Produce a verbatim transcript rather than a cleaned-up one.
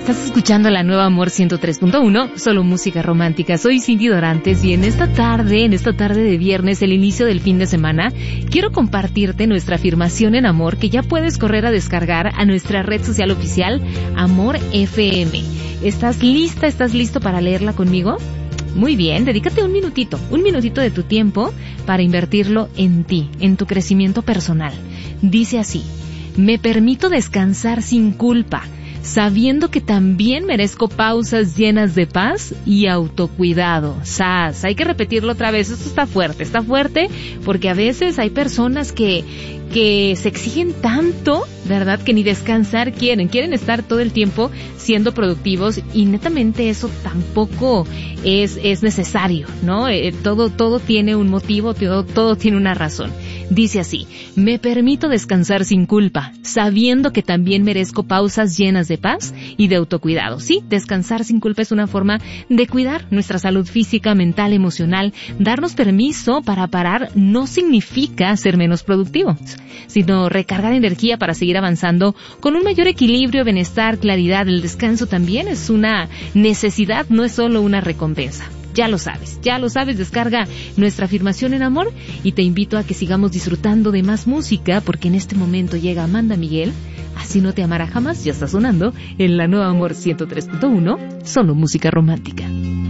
Estás escuchando la nueva Amor ciento tres punto uno, solo música romántica. Soy Cindy Dorantes y en esta tarde, en esta tarde de viernes, el inicio del fin de semana, quiero compartirte nuestra afirmación en amor que ya puedes correr a descargar a nuestra red social oficial, Amor F M. ¿Estás lista? ¿Estás listo para leerla conmigo? Muy bien, dedícate un minutito, un minutito de tu tiempo para invertirlo en ti, en tu crecimiento personal. Dice así: me permito descansar sin culpa, sabiendo que también merezco pausas llenas de paz y autocuidado. ¡Sas! Hay que repetirlo otra vez. Esto está fuerte, está fuerte, porque a veces hay personas que, que se exigen tanto, ¿verdad?, que ni descansar quieren. Quieren estar todo el tiempo siendo productivos y netamente eso tampoco es, es necesario, ¿no? Eh, todo, todo tiene un motivo, todo, todo tiene una razón. Dice así: me permito descansar sin culpa, sabiendo que también merezco pausas llenas de paz y de autocuidado. Sí, descansar sin culpa es una forma de cuidar nuestra salud física, mental, emocional. Darnos permiso para parar no significa ser menos productivos, sino recargar energía para seguir avanzando con un mayor equilibrio, bienestar, claridad. El descanso también es una necesidad, no es solo una recompensa. Ya lo sabes, ya lo sabes, descarga nuestra afirmación en amor y te invito a que sigamos disfrutando de más música, porque en este momento llega Amanda Miguel, Así no te amará jamás, ya está sonando en la nueva Amor ciento tres punto uno, solo música romántica.